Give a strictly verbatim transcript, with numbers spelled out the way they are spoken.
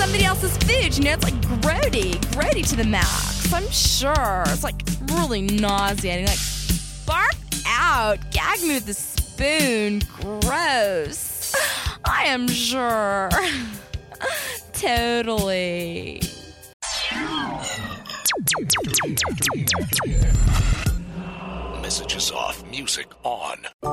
somebody else's food, you know, it's like grody, grody to the max. I'm sure. It's like really nauseating. Like, barf out. Gag me with a spoon. Gross. I am sure. Totally. Messages off, music on.